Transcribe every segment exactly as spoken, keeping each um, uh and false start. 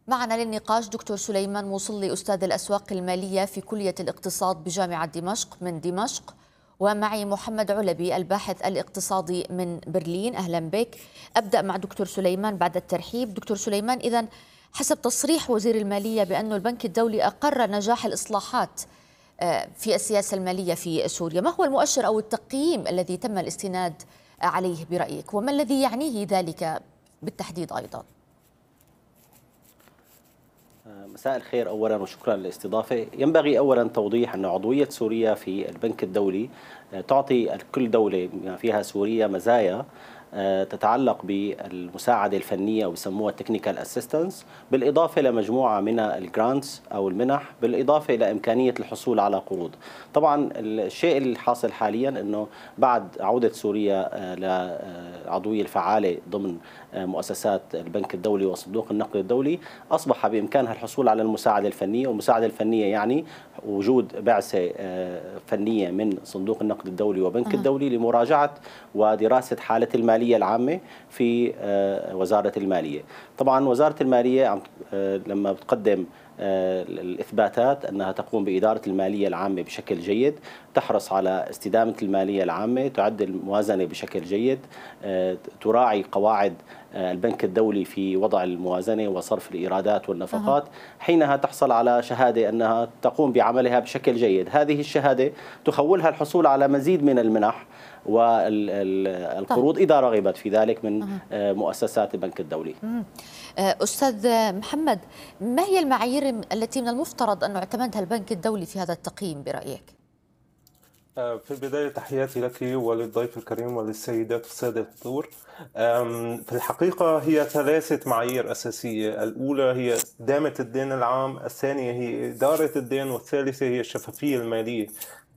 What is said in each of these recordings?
معنا للنقاش دكتور سليمان موصلي أستاذ الأسواق المالية في كلية الاقتصاد بجامعة دمشق من دمشق، ومعي محمد علبي الباحث الاقتصادي من برلين. أهلا بك. أبدأ مع دكتور سليمان بعد الترحيب. دكتور سليمان، إذن حسب تصريح وزير المالية بأن البنك الدولي أقر نجاح الإصلاحات في السياسة المالية في سوريا، ما هو المؤشر أو التقييم الذي تم الاستناد عليه برأيك، وما الذي يعنيه ذلك بالتحديد أيضا؟ مساء الخير أولا وشكرا للاستضافة. ينبغي أولا توضيح أن عضوية سوريا في البنك الدولي تعطي كل دولة فيها سوريا مزايا تتعلق بالمساعدة الفنية أو بسموها تكنيكال اسيستنس، بالإضافة لمجموعة من الجرانتس أو المنح، بالإضافة إلى إمكانية الحصول على قروض. طبعا الشيء الحاصل حاليا أنه بعد عودة سوريا للعضوية الفعالة ضمن مؤسسات البنك الدولي وصندوق النقد الدولي، أصبح بإمكانها الحصول على المساعدة الفنية. والمساعدة الفنية يعني وجود بعثة فنية من صندوق النقد الدولي وبنك الدولي لمراجعة ودراسة حالة المالية العامة في وزارة المالية. طبعا وزارة المالية لما بتقدم الإثباتات أنها تقوم بإدارة المالية العامة بشكل جيد، تحرص على استدامة المالية العامة، تعدل الموازنة بشكل جيد، تراعي قواعد البنك الدولي في وضع الموازنة وصرف الإيرادات والنفقات، حينها تحصل على شهادة أنها تقوم بعملها بشكل جيد. هذه الشهادة تخولها الحصول على مزيد من المنح والقروض إذا رغبت في ذلك من مؤسسات البنك الدولي. أستاذ محمد، ما هي المعايير التي من المفترض أن اعتمدها البنك الدولي في هذا التقييم برأيك؟ في البداية تحياتي لك وللضيف الكريم وللسيدات والسادة الحضور. في الحقيقة هي ثلاثة معايير أساسية. الأولى هي استدامة الدين العام، الثانية هي إدارة الدين، والثالثة هي الشفافية المالية.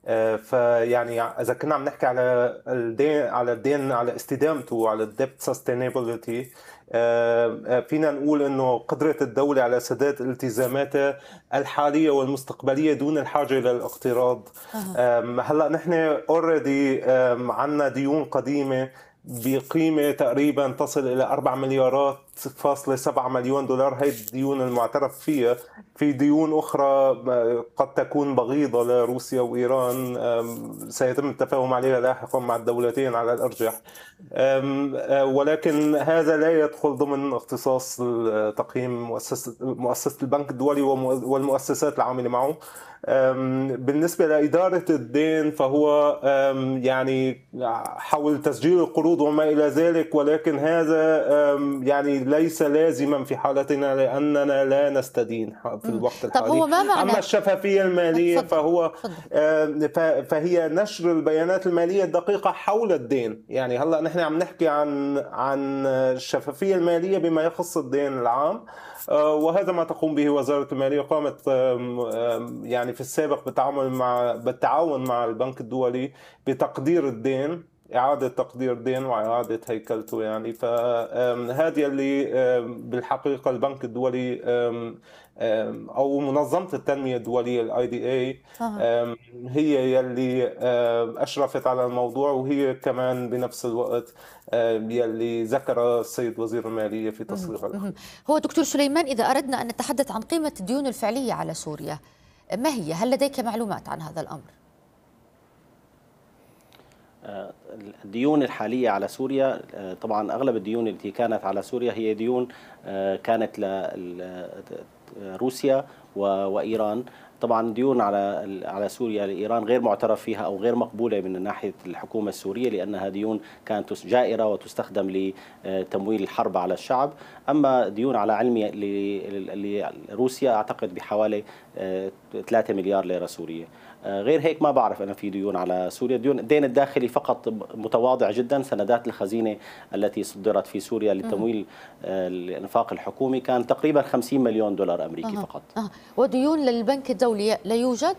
فيعني إذا كنا عم نحكي على الدين على الدين على استدامته على الديبت سستينابيلتي، فينا نقول انه قدرة الدولة على سداد التزاماتها الحالية والمستقبلية دون الحاجة للاقتراض. هلا نحن اوريدي عندنا ديون قديمة بقيمة تقريبا تصل إلى أربع مليارات فاصلة سبعة مليون دولار. هي الديون المعترف فيها. في ديون أخرى قد تكون بغيضة لروسيا وإيران سيتم التفاهم عليها لاحقا مع الدولتين على الأرجح، ولكن هذا لا يدخل ضمن اختصاص تقييم مؤسسة مؤسسة البنك الدولي والمؤسسات العاملة معه. بالنسبة لإدارة الدين فهو يعني حول تسجيل القروض وما إلى ذلك، ولكن هذا يعني ليس لازما في حالتنا لأننا لا نستدين في الوقت الحالي. طب هو ما معنى؟ أما الشفافية المالية فضل. فهو فضل. فهي نشر البيانات المالية الدقيقة حول الدين. يعني هلا نحن عم نحكي عن عن الشفافية المالية بما يخص الدين العام، وهذا ما تقوم به وزارة المالية. قامت يعني في السابق بالتعامل مع بالتعاون مع البنك الدولي بتقدير الدين، إعادة تقدير الدين وإعادة هيكلته. يعني فهذه اللي بالحقيقة البنك الدولي أو منظمة التنمية الدولية الاي دي اي هي يلي أشرفت على الموضوع، وهي كمان بنفس الوقت يلي ذكر السيد وزير المالية في تصريحه. هو دكتور سليمان، إذا أردنا أن نتحدث عن قيمة الديون الفعلية على سوريا، ما هي؟ هل لديك معلومات عن هذا الأمر؟ الديون الحالية على سوريا، طبعا أغلب الديون التي كانت على سوريا هي ديون كانت لروسيا وإيران. طبعا ديون على على سوريا لإيران غير معترف فيها أو غير مقبولة من ناحية الحكومة السورية، لأنها ديون كانت جائرة وتستخدم لتمويل الحرب على الشعب. أما ديون على علمي لروسيا أعتقد بحوالي ثلاثة مليار ليرة سورية. غير هيك ما بعرف أنا في ديون على سوريا. الدين الداخلي فقط متواضع جدا. سندات الخزينة التي صدرت في سوريا لتمويل الإنفاق الحكومي كان تقريبا خمسين مليون دولار أمريكي أه. فقط. أه. وديون للبنك الدولي لا يوجد؟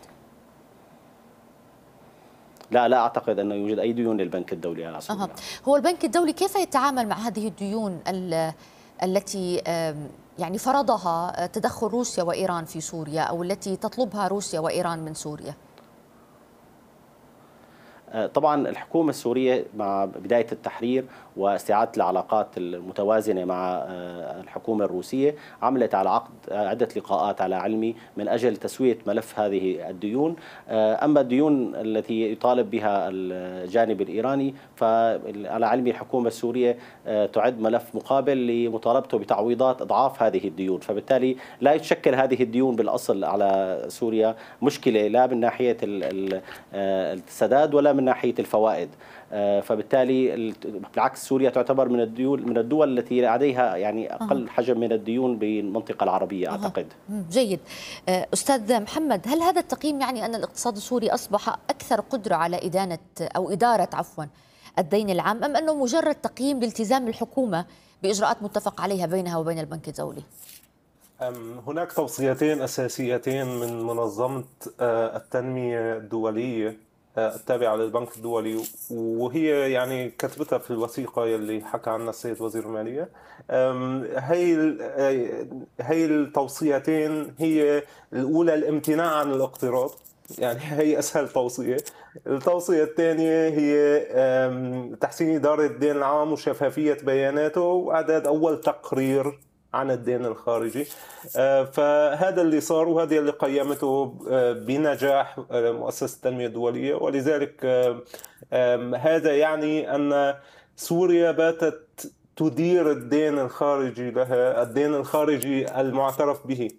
لا لا أعتقد أنه يوجد أي ديون للبنك الدولي على سوريا. أه. هو البنك الدولي كيف يتعامل مع هذه الديون التي يعني فرضها تدخل روسيا وإيران في سوريا، أو التي تطلبها روسيا وإيران من سوريا؟ طبعا الحكومة السورية مع بداية التحرير واستعادة العلاقات المتوازنة مع الحكومة الروسية، عملت على عقد عدة لقاءات على علمي من أجل تسوية ملف هذه الديون. أما الديون التي يطالب بها الجانب الإيراني فعلى علمي الحكومة السورية تعد ملف مقابل لمطالبته بتعويضات أضعاف هذه الديون، فبالتالي لا يتشكل هذه الديون بالأصل على سوريا مشكلة لا من ناحية السداد ولا من ناحية الفوائد. فبالتالي بالعكس سوريا تعتبر من الدول من الدول التي لديها يعني أقل حجم من الديون بالمنطقة العربية أعتقد. جيد. أستاذ محمد، هل هذا التقييم يعني أن الاقتصاد السوري أصبح أكثر قدرة على إدانة أو إدارة عفوا الدين العام، أم أنه مجرد تقييم لالتزام الحكومة بإجراءات متفق عليها بينها وبين البنك الدولي؟ هناك توصيتين أساسيتين من منظمة التنمية الدولية التابعة للبنك الدولي، وهي يعني كتبتها في الوثيقة اللي حكى عنها السيد وزير المالية. هي هي التوصيتين، هي الأولى الامتناع عن الاقتراض، يعني هي أسهل توصية. التوصية الثانية هي تحسين إدارة الدين العام وشفافية بياناته وإعداد أول تقرير عن الدين الخارجي. فهذا اللي صار وهذا اللي قيمته بنجاح مؤسسة التنمية الدولية، ولذلك هذا يعني أن سوريا باتت تدير الدين الخارجي لها، الدين الخارجي المعترف به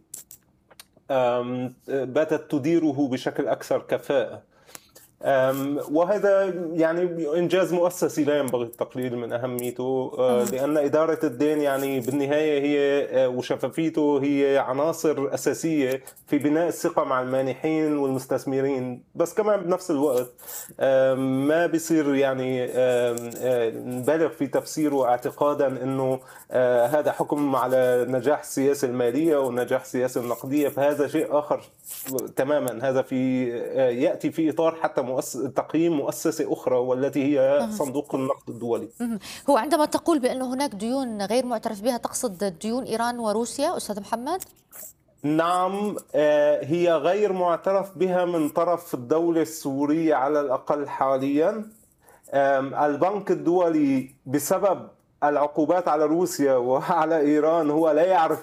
باتت تديره بشكل أكثر كفاءة، وهذا يعني إنجاز مؤسسي لا ينبغي التقليل من أهميته، لأن إدارة الدين يعني بالنهاية هي وشفافيته هي عناصر أساسية في بناء الثقة مع المانحين والمستثمرين. بس كمان بنفس الوقت ما بيصير يعني نبالغ في تفسيره اعتقادا أنه هذا حكم على نجاح السياسة المالية ونجاح السياسة النقدية، فهذا شيء آخر تماما. هذا في يأتي في إطار حتى مؤسس تقييم مؤسسة أخرى والتي هي صندوق النقد الدولي. هو عندما تقول بأن هناك ديون غير معترف بها تقصد ديون إيران وروسيا أستاذ محمد؟ نعم، هي غير معترف بها من طرف الدولة السورية على الأقل حاليا. البنك الدولي بسبب العقوبات على روسيا وعلى إيران هو لا يعرف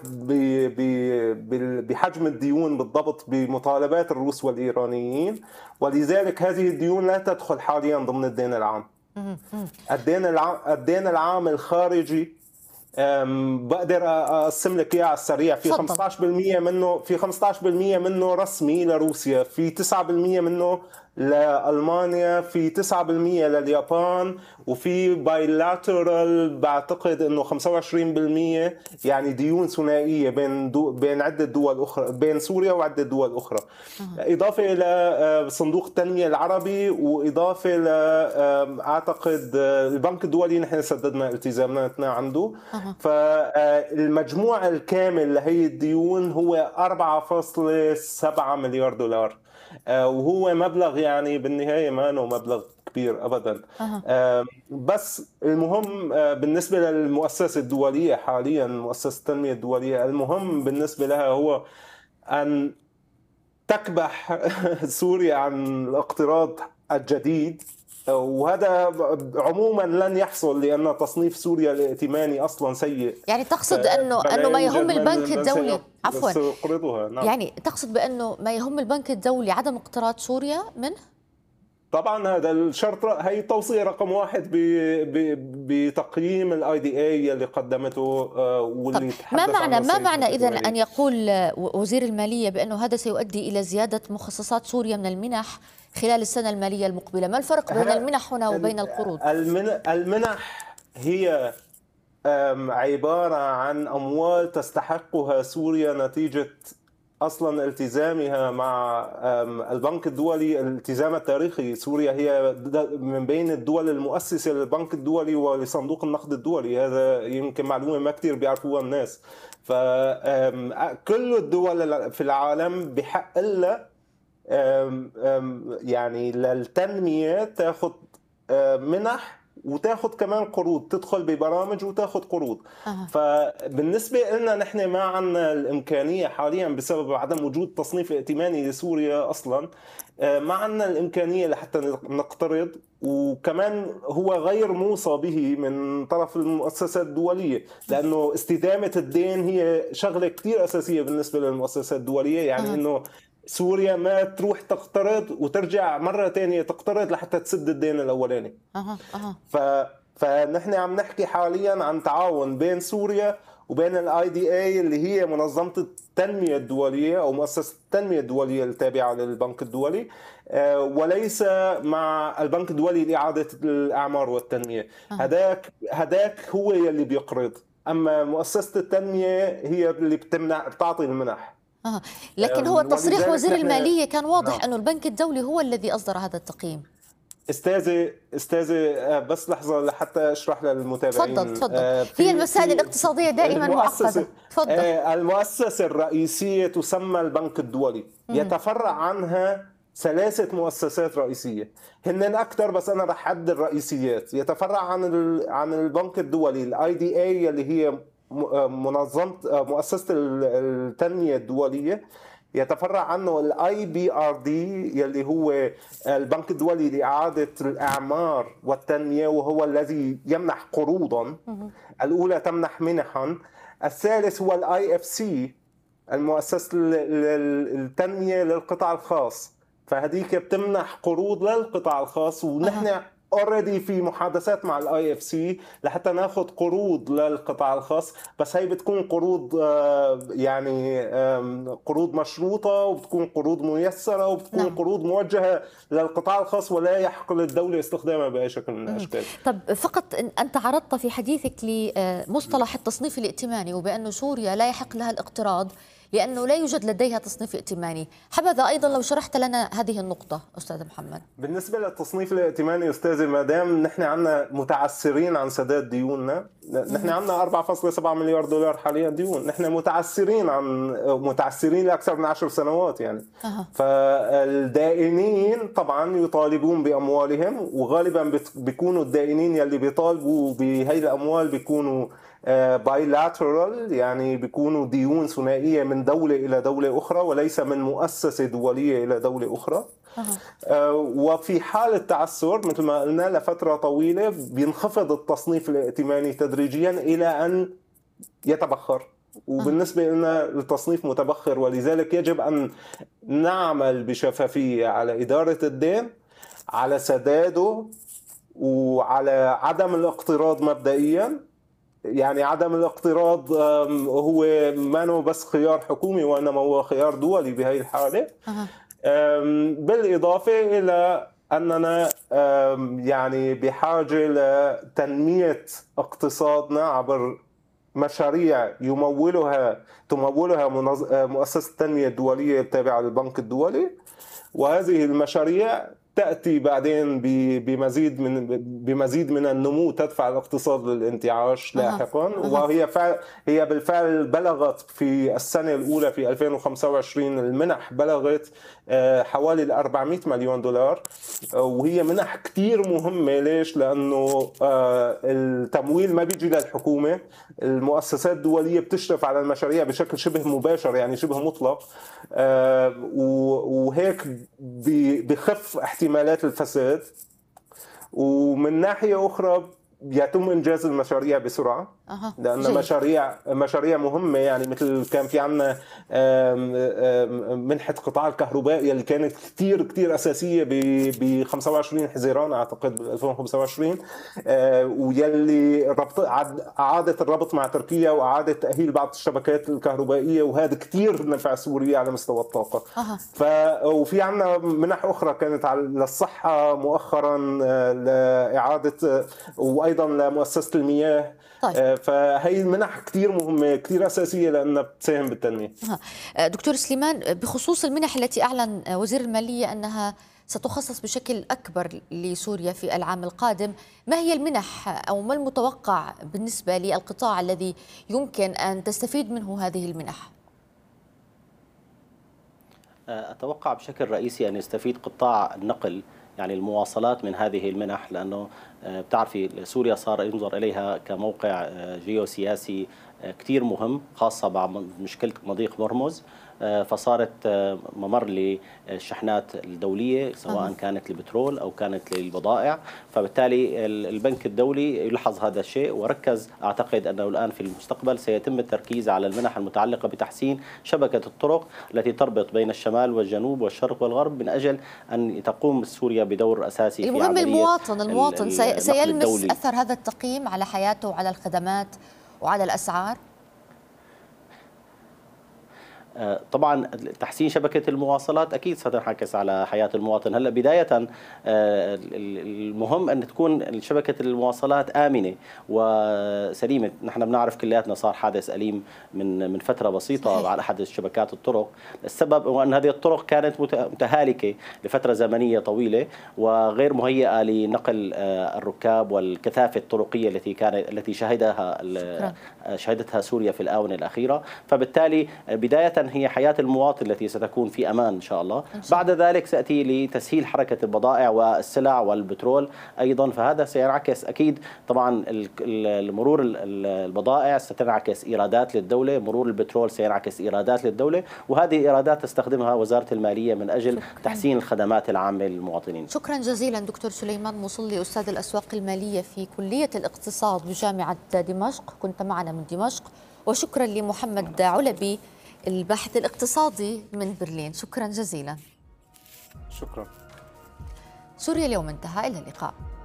بحجم الديون بالضبط بمطالبات الروس والإيرانيين، ولذلك هذه الديون لا تدخل حاليا ضمن الدين العام. الدين العام الدين العام الخارجي بقدر اقسم لك اياه على السريع. في خمسة عشر بالمئة منه في خمسة عشر بالمئة منه رسمي لروسيا، في تسعة بالمئة منه لألمانيا، في تسعة بالمئة لليابان، وفي بايلاترال بعتقد انه خمسة وعشرين بالمئة يعني ديون ثنائيه بين دو بين عده دول اخرى، بين سوريا وعده دول اخرى، اضافه الى صندوق التنميه العربي، واضافه ل اعتقد البنك الدولي نحن سددنا التزاماتنا عنده. فالمجموع الكامل لهي الديون هو أربعة فاصلة سبعة مليار دولار، وهو مبلغ يعني بالنهاية ما انه مبلغ كبير أبدا. أه. بس المهم بالنسبة للمؤسسة الدولية حاليا، مؤسسة التنمية الدولية، المهم بالنسبة لها هو أن تكبح سوريا عن الاقتراض الجديد، وهذا عموما لن يحصل لأن تصنيف سوريا الائتماني أصلا سيء. يعني تقصد أنه أنه ما يهم البنك الدولي عفوا نعم. يعني تقصد بأنه ما يهم البنك الدولي عدم اقتراض سوريا منه؟ طبعا هذا الشرط، هي توصية رقم واحد بتقييم الاي دي اي اللي قدمته واللي ما معنى ما معنى اذا ان يقول وزير المالية بأنه هذا سيؤدي إلى زيادة مخصصات سوريا من المنح خلال السنة المالية المقبلة؟ ما الفرق بين المنح هنا وبين القروض؟ المنح هي عبارة عن أموال تستحقها سوريا نتيجة أصلا التزامها مع البنك الدولي، الالتزام التاريخي. سوريا هي من بين الدول المؤسسة للبنك الدولي ولصندوق النقد الدولي، هذا يمكن معلومة ما كتير بيعرفوها الناس. فكل الدول في العالم بحق لها يعني للتنمية تاخد منح وتاخذ كمان قروض، تدخل ببرامج وتاخذ قروض. أه. فبالنسبه لنا نحن ما عندنا الامكانيه حاليا بسبب عدم وجود تصنيف ائتماني لسوريا اصلا، ما عندنا الامكانيه لحتى نقترض، وكمان هو غير موصى به من طرف المؤسسات الدوليه، لانه استدامه الدين هي شغله كثير اساسيه بالنسبه للمؤسسات الدوليه. يعني أه. انه سوريا ما تروح تقترض وترجع مرة تانية تقترض لحتى تسد الدين الأولاني. أه. أه. ف... فنحن عم نحكي حاليا عن تعاون بين سوريا وبين الاي دي اي اللي هي منظمة التنمية الدولية أو مؤسسة التنمية الدولية التابعة للبنك الدولي، وليس مع البنك الدولي لإعادة الأعمار والتنمية. أه. هداك هداك هو يلي بيقرض، أما مؤسسة التنمية هي اللي بتمنع بتعطي المنح. آه. لكن هو تصريح وزير المالية كان واضح نعم. أنه البنك الدولي هو الذي أصدر هذا التقييم. استاذي استاذي بس لحظه لحتى اشرح للمتابعين. تفضل تفضل. هي المسائل الاقتصاديه دائما معقده. تفضل. المؤسسه الرئيسيه تسمى البنك الدولي، يتفرع عنها ثلاثه مؤسسات رئيسيه، هن اكثر بس انا رح اعد الرئيسيات. يتفرع عن عن البنك الدولي الاي دي اي اللي هي منظمه مؤسسه التنميه الدوليه، يتفرع عنه الاي بي ار دي يلي هو البنك الدولي لاعاده الاعمار والتنميه، وهو الذي يمنح قروضا. الاولى تمنح منحا. الثالث هو الاي اف سي، المؤسسه التنميه للقطاع الخاص، فهذيك بتمنح قروض للقطاع الخاص، ونحن اوريدي في محادثات مع الاي اف سي لحتى ناخذ قروض للقطاع الخاص، بس هي بتكون قروض يعني قروض مشروطه، وبتكون قروض ميسره، وبتكون نعم. قروض موجهه للقطاع الخاص ولا يحق للدوله استخدامها باي شكل من الاشكال. طب فقط انت عرضت في حديثك لمصطلح التصنيف الائتماني وبأن سوريا لا يحق لها الاقتراض لأنه لا يوجد لديها تصنيف ائتماني، حبذا أيضا لو شرحت لنا هذه النقطة أستاذ محمد. بالنسبة للتصنيف الائتماني أستاذي، ما دام نحن عندنا متعسرين عن سداد ديوننا، نحن عندنا أربعة فاصلة سبعة مليار دولار حاليا ديون، نحن متعسرين عن متعسرين لأكثر من عشر سنوات يعني. أه. فالدائنين طبعا يطالبون بأموالهم، وغالبا بيكونوا الدائنين يلي بيطالبوا بهي الأموال بيكونوا بايلاترال، يعني بيكونوا ديون ثنائية من دولة إلى دولة أخرى وليس من مؤسسة دولية إلى دولة أخرى. أه. وفي حالة تعثر مثل ما قلنا لفترة طويلة بينخفض التصنيف الائتماني تدريجيا إلى أن يتبخر، وبالنسبة لنا التصنيف متبخر، ولذلك يجب أن نعمل بشفافية على إدارة الدين، على سداده، وعلى عدم الاقتراض مبدئيا. يعني عدم الاقتراض هو ما بس خيار حكومي وإنما هو خيار دولي بهذه الحالة. أه. بالإضافة إلى أننا يعني بحاجة لتنمية اقتصادنا عبر مشاريع يمولها تمولها مؤسسة التنمية الدولية التابعة للبنك الدولي، وهذه المشاريع تأتي بعدين بمزيد من بمزيد من النمو، تدفع الاقتصاد للانتعاش لاحقا. أه. وهي فعل هي بالفعل بلغت في السنة الأولى في ألفين وخمسة وعشرين المنح بلغت حوالي أربعمئة مليون دولار، وهي منح كتير مهمة. ليش؟ لأنه التمويل ما بيجي للحكومة، المؤسسات الدولية بتشرف على المشاريع بشكل شبه مباشر، يعني شبه مطلق، وهيك بخف احتمالات الفساد. ومن ناحية أخرى يتم إنجاز المشاريع بسرعة، أه. لأن جيد. مشاريع مشاريع مهمة، يعني مثل كان في عنا منحة قطاع الكهرباء اللي كانت كتير كتير أساسية ب خمسة وعشرين حزيران أعتقد ب ألفين وخمسة وعشرين، ويلي ربط أعادت الربط مع تركيا وأعادة تأهيل بعض الشبكات الكهربائية، وهذا كتير نفع سوريا على مستوى الطاقة. أه. ف وفي عنا منح أخرى كانت على للصحة مؤخرا، لإعادة وأيضا لمؤسسة المياه. طيب. فهي المنح كتير مهمة كتير أساسية لأنها بتساهم بالتنمية. دكتور سليمان، بخصوص المنح التي أعلن وزير المالية أنها ستخصص بشكل أكبر لسوريا في العام القادم، ما هي المنح أو ما المتوقع بالنسبة للقطاع الذي يمكن أن تستفيد منه هذه المنح؟ أتوقع بشكل رئيسي أن يستفيد قطاع النقل يعني المواصلات من هذه المنح، لأنه بتعرفي سوريا صار ينظر إليها كموقع جيوسياسي كتير مهم، خاصة بعد مشكلة مضيق هرمز، فصارت ممر للشحنات الدولية سواء كانت البترول أو كانت للبضائع. فبالتالي البنك الدولي يلحظ هذا الشيء وركز، أعتقد أنه الآن في المستقبل سيتم التركيز على المنح المتعلقة بتحسين شبكة الطرق التي تربط بين الشمال والجنوب والشرق والغرب، من أجل أن تقوم سوريا بدور أساسي في المهم عملية المواطن المواطن سيلمس الدولي. أثر هذا التقييم على حياته وعلى الخدمات وعلى الأسعار؟ طبعا تحسين شبكة المواصلات أكيد ستنعكس على حياة المواطن. هلا بداية المهم أن تكون شبكة المواصلات آمنة وسليمة. نحن بنعرف كلياتنا صار حادث أليم من من فترة بسيطة صحيح. على أحد شبكات الطرق. السبب هو أن هذه الطرق كانت متهالكة لفترة زمنية طويلة وغير مهيئة لنقل الركاب والكثافة الطرقية التي كانت التي شهدها شهدتها سوريا في الآونة الأخيرة. فبالتالي بداية هي حياة المواطن التي ستكون في أمان إن شاء الله. بعد ذلك سأتي لتسهيل حركة البضائع والسلع والبترول أيضا، فهذا سينعكس أكيد. طبعا المرور البضائع ستنعكس إيرادات للدولة، مرور البترول سينعكس إيرادات للدولة، وهذه إيرادات تستخدمها وزارة المالية من أجل شكرا. تحسين الخدمات العامة للمواطنين. شكرا جزيلا دكتور سليمان موصلي، أستاذ الأسواق المالية في كلية الاقتصاد بجامعة دمشق، كنت معنا من دمشق. وشكرا لمحمد علبي الباحث الاقتصادي من برلين، شكرا جزيلا. شكرا. سوريا اليوم انتهى، إلى اللقاء.